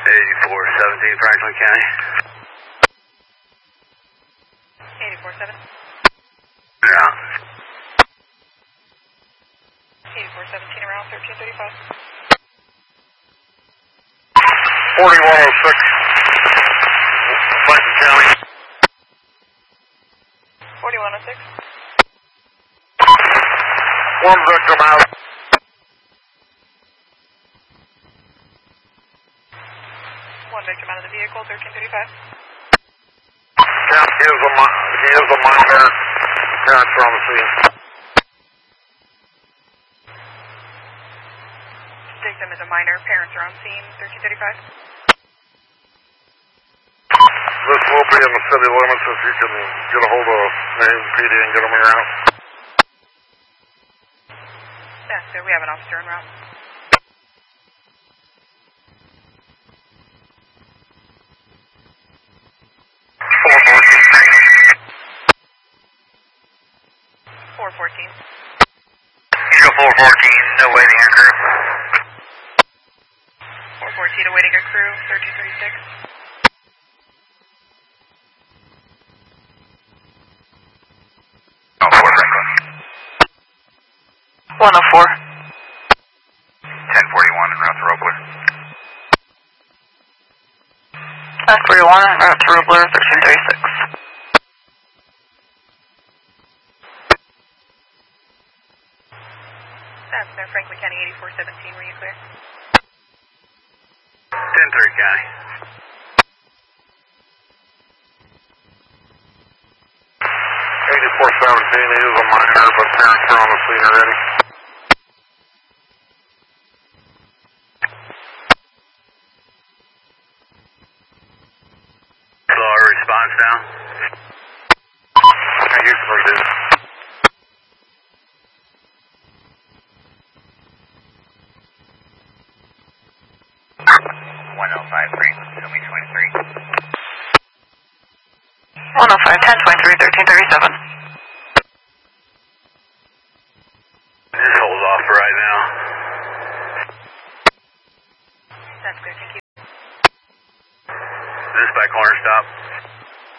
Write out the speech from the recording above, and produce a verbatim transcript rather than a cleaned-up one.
eighty-four seventeen Franklin County. eighty-four seven. Yeah. eighty-four seventeen around thirteen thirty-five. forty-one oh six Franklin County. forty-one oh six. One victim out. One victim out of the vehicle, thirteen thirty-five. Yeah, he is a, he is a minor. Parents are on the scene. Victim is a minor, parents are on scene, thirteen thirty-five. This will be in the city limits if you can get a hold of Hazen P D and get them in route. Yeah, so we have an officer en route. four fourteen. Eagle four fourteen, awaiting your crew. four fourteen awaiting a crew, thirteen thirty-six. Oh, four Franklin. one oh four. ten forty-one, route to Roebler. ten forty-one, route to Roebler, thirteen thirty-six. That's there, Franklin County, eighty-four seventeen, were you clear? ten three County. eighty-four seventeen, he is a minor, but parents are on the scene already. So our response now? I usually do. one oh five, Franklin, show me twenty-three. one oh five, ten twenty-three, thirteen thirty-seven. Just hold off for right now. That's clear, thank you. This by corner stop.